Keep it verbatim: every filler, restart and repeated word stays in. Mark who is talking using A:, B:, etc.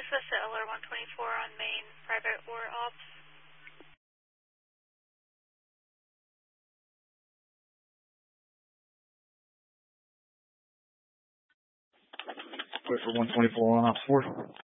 A: This is L R one twenty-four on main, private or ops.
B: Wait for one twenty-four on ops four.